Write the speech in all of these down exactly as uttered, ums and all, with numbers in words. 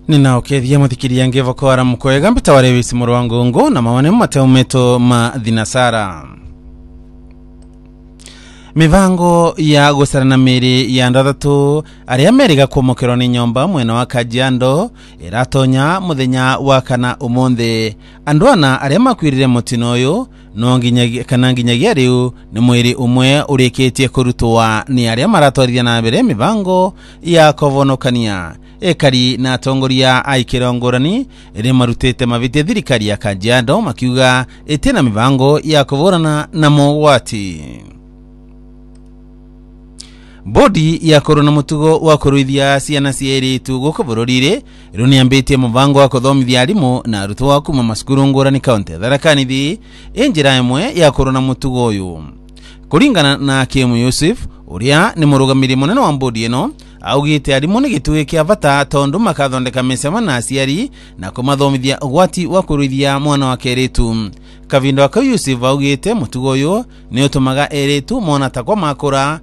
Ninaokethia muthikiria ngevo kwara mkwega mpita warewisi muruangu ngo na mawane mateo meto ma dhinasara. Mivango ya gusarana miri ya ndathatu aria meriga kumukirwo ni nyomba mwena wa Kajiado iratonya muthenya wa kana umunthe. Andu ana aria makwirire mutino uyu no nginyagia kana nginyagia riu ni mwiri umwe urikitie kurutwa ni aria maratwarithia na mbere mivango ya kovonokania. Ekari na atongoria aikira ngorani iri marutite mavite thirikari ya Kajiado makiuga itina mivango ya kuvurana na mogwati. Bodi ya korona mutugo wa kuruithia ciana cieri tu guku bururire runiambitie muvango wa kuthomithia arimu na arutwo wa kuma masukuru ngorani kaunti ya Tharaka Nithi injira imwe ya korona mutugo uyu. Kuringana na Kim Yusuf uria ni murugamiri munene wa bodi ino augite arimu ni gituwe kia bata tondu makathondeka mesema na aciari na kumathomithia ugwati wa kuruithia mwana wa keritu. Kavindo wa Yusuf augite mutugo uyu ni utumaga eritu mona takwa makura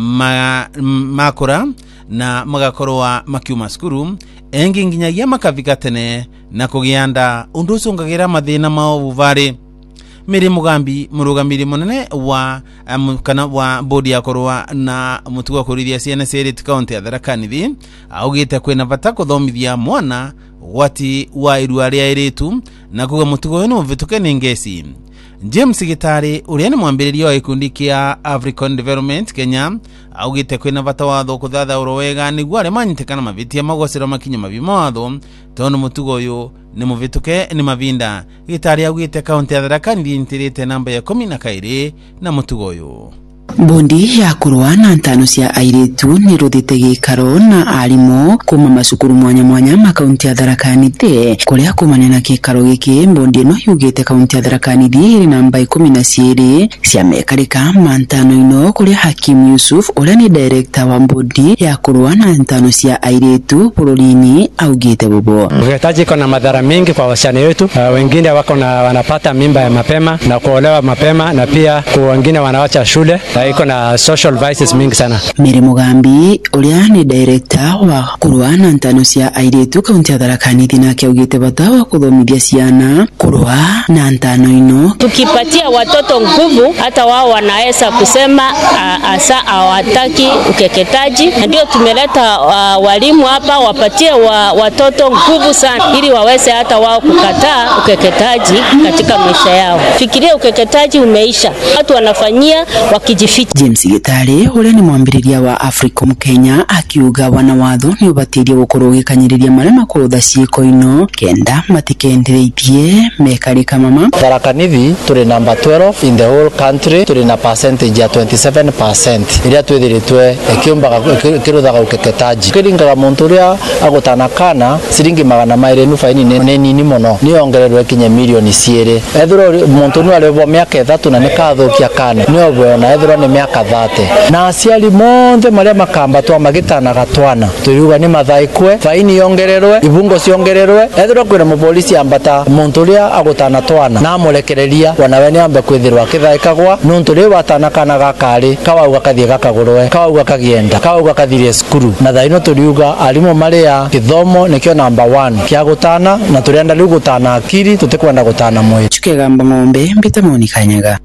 ma, makura na magakorwa makiuma skuru engi nginyagia makavika tene na kugianda undu ucungagira mathina mao buvari. Miri Mugambi murugamiri munene wa um, kana wa bodi ya korwa na mutugo wa kurithia ciana cieri kaunti ya Tharaka Nithi augite kwina bata kuthomithia mwana wati wa irua ria eritu na kuga mutugo uyu uvituke ni ngesi. James Gitari uria ni mwambiririo wa ikundi kia African Development Kenya augite kwina bata watho kuthatha urowega niguo aria manyitikana mavitia magocera makinya mavima watho tondu mutugo uyu ni muvituke ni mavinda. Gitari augite kaunti ya Tharaka Nithi intirite namba ya kumi na kairi na mutugo uyu. Bondi ya kurwa na ntano cia airetu ni ruthite gikaro na arimo kuma masukuru mwanya mwanya ma kaunti ya Tharaka Nithi kuria kumanya na gikaro giki. Bondi no yugite kaunti ya Tharaka Nithi iri namba ikumi na ciiri cia mekarika mantano ino kuria Hakim Yusuf uria ni director wa bondi ya kurwa na ntano cia airetu bururini augite bobo ukeketaji kuna madhara mingi kwa wasichana wetu. Uh, wengine wako na wanapata mimba ya mapema na kuolewa mapema na pia kwa wengine wanawacha shule. Iko na social vices mingi sana. Miri Mugambi uria ni director wa kurwa na ntano cia airetu kaunti ya Tharaka Nithi na kiaugite bata wa kuthomithia ciana kurwa na ntano ino. Tukipatia watoto nguvu hata wao wanaweza kusema asa hawataki ukeketaji. Ndio tumeleta uh, walimu hapa wapatie wa, watoto nguvu sana ili waweze hata wao kukataa ukeketaji katika maisha yao. Fikiria ukeketaji umeisha. Watu wanafanyia wakiji James Gitari uria ni mwambiriria wa Africom Kenya akiuga wana watho ni ubatirie gukorwo gikanyiriria maria makurutha ciiko ino kenda matikendereithie mekarika mama. Tharaka Nithi turi number twelve in the whole country, turi na percentage ya twenty-seven percent iria twithiritwe ekiumbaga kiruthaga ukeketaji. Kiringaga muntu uria agutanakana siringi magana mairi nu faini ni nini muno ni ongererwe kinye milioni ciiri. Ethiro muntu nu arebo miaka ithatu na nikathukia kane ni obwe na ethiro ni miaka thate na aciari monthe maria makambatwa magitanaga twana turuga ni mathaikwe faini yongererwe ibungo ciongererwe ethiro kwira mupolisi ambata muntu uria agutana twana na amurekereria wanawe ni ambe kwithirwa kithaikagwa nuntu ri watanakana gakari kawauga kathie gakagurwe kawauga kagienda kawauga kathirie skuru na thaino turiuga arimu maria kithomo nikio number one kia gutana na turienda riu gutana akiri tutikwenda gutana moyo. Chukegamba ng'ombe mbita moni kanyaga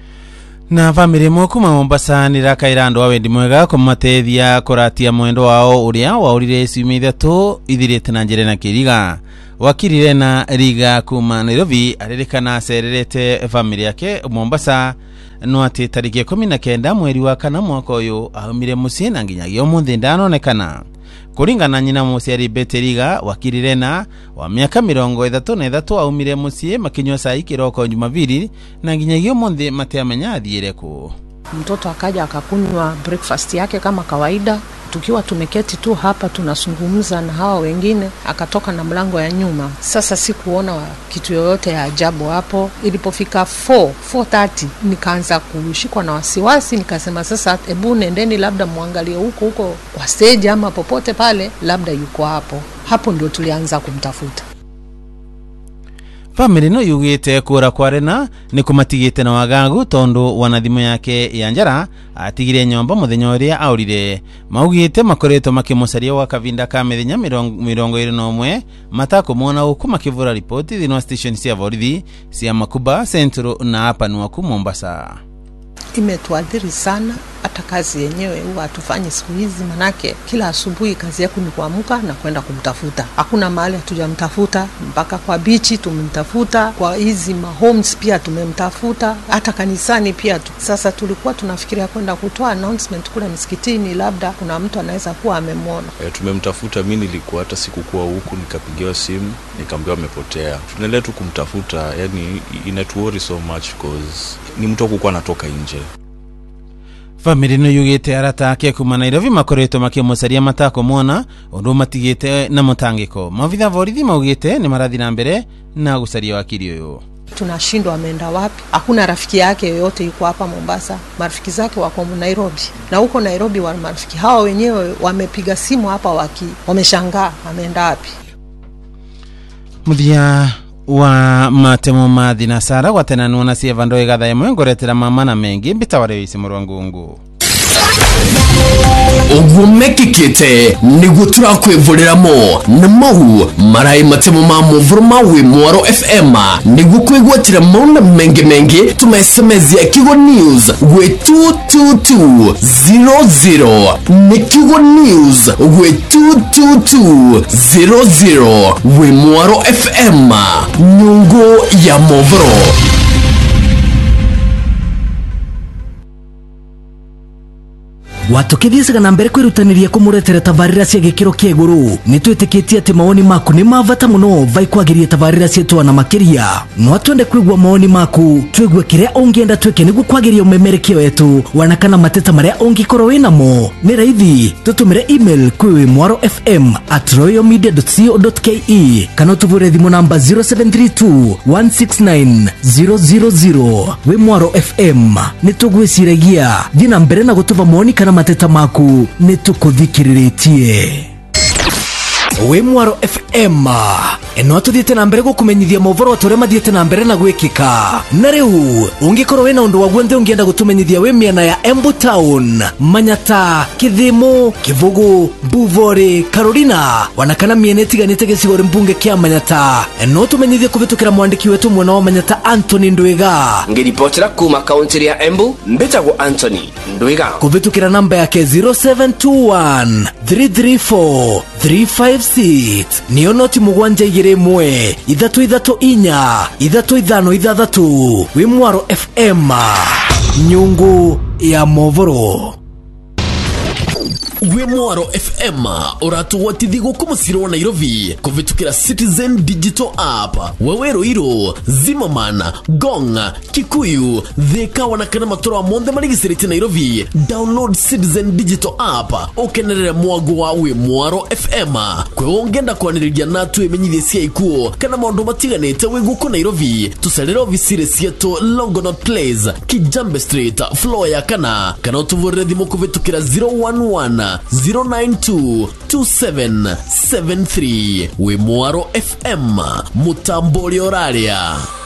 na family mokuma Mombasa nirakaira andu awendi mwega kumatethia kuratia mwendo wao uria waurire ciumia ithatu ithirite na njere na kiriga. Wakirire na riga kuma Nairobi aririkana sererete family yake Mombasa no ati tariki kumi na kenda mweri wa kana mwaka uyu aumire mucii na nginyagia umuthi ndanonekana. Kuringana nyina muciari Beteriga wakirire na wa miaka mirongo ithatu na ithatu aumire mucii makinywa saa kiroko Jumapili na nginyagia umuthi matiamenya athiire ku. Mtoto akaja akakunywa breakfast yake kama kawaida. Tukiwa tumeketi tu hapa tunazungumza na hawa wengine akatoka na mlango ya nyuma. Sasa sikuona kitu yoyote ya ajabu hapo. Ilipofika four thirty nikaanza kushikwa na wasiwasi, nikasema sasa hebu nendeni labda muangalie huko huko kwa stage ama popote pale labda yuko hapo. Hapo ndio tulianza kumtafuta. family no yugite kura kwa Rena ni kumatigite na wagagu tondu wanathimo yake ya njara atigire nyomba muthenya uria aurire. Maugite makoretwo makimucaria wa kavinda ka mithenya mirongo iri na umwe matakumona uku makivura ripoti thini wa station cia borithi cia Makuba Central na hapa Nwaku Mombasa. Imetuadhiri sana, hata kazi yenyewe huwa hatufanyi siku hizi, manake kila asubuhi kazi yako ni kuamka na kwenda kumtafuta. Hakuna mahali hatujamtafuta, mpaka kwa bichi tumemtafuta, kwa hizi ma homes pia tumemtafuta, hata kanisani pia tu. Sasa tulikuwa tunafikiria kwenda kutoa announcement kule msikitini, labda kuna mtu anaweza kuwa amemwona. E, tumemtafuta. Mimi nilikuwa hata sikukuwa huku, nikapigiwa simu nikaambiwa amepotea. Tunaendelea tu kumtafuta, yani inatuworry so much because ni mtu kukuwa anatoka nje. Family no yugite arata ake kuma Nairobi makoretwo makimucaria matakumona undu matigite na mutangiko. Mavitha borithi maugite ni marathi na mbere na gucaria wakili uyu. Tunashindwa ameenda wapi? Hakuna rafiki yake yoyote yuko hapa Mombasa. Marafiki zake wako Nairobi. Na huko Nairobi wa marafiki hao wenyewe wamepiga simu hapa waki wameshangaa ameenda wapi. Mudia wa matemo mathi na sara watenanu na sie vandoe gatha yemwe ngoretera mama na mengi mbitaware isi murwangungu. Ugumekikite nigu turakwivuriramo na mau marai matemo ma muvuru mawe Mwaro F M nigu kwigwatira mauna mengi mengi tuma S M S ya Kigo News we two two two zero zero ni Kigo News we two two two zero zero we Mwaro F M nyungu ya muvuru. Watokithiesaga na mbere kwirutaniria kumuretera tabarira cia gikiro kia iguru nitwitikitie ati maoni maku ni mavata muno vai kwagiria tabarira cietu na makiria no twende kwigwa maoni maku twigwe kiria ungienda twike nigu kwagiria umemerekio wetu wanakana mateta maria ungikorwo winamo ni raithi tutumire email kwi mwaro f m at royal media dot co dot ke kana tuvure thimu namba zero seven three two one six nine zero zero zero. We Mwaro F M nitugwiciragia thina mbere na gutuva maoni kana mateta maku nitukuthikiritie. We Mwaro F M eno atuthiete na mbere gukumenyithia movoro atore mathiete na mbere na gwikika na riu ungikorwo wina undu wagwende ungienda gutumenyithia we miana ya Embu Town, Manyata, Kithimo, Kivugu, Buvore, Carolina wanakana miene tiganite gicigore mbunge kia Manyata eno tumenyithia kuvitukira mwandiki wetu mwena wa Manyata Anthony Ndwiga ngiripotera kuma kaunti ya Embu mbetagwo Anthony Ndwiga kuvitukira namba yake zero seven two one three three four three five six niyo noti mugwanja igire mwe ithatu ithatu inya ithatu ithano ithathatu. We Mwaro F M nyungu ya movoro. We Mwaro F M uratuwatithi guku musiro wa Nairobi kuvitukira Citizen Digital App Wawero Iro, Zimmerman, Gong, Kikuyu, Thika wanakana matoro wa monde marigisiriti Nairobi. Download Citizen Digital App ukenerere mwagu wa We Mwaro F M kwe ongenda kwaniriria natu emenyithie cia ikuo kana maundu matiganite we guku Nairobi. Tusalira ofisire cietu Longonot Place, Kijambe Street, floor ya kana kana utuvurire thimu kuvitukira zero one one zero nine two two seven seven three. We Mwaro F M mutamboli oraria.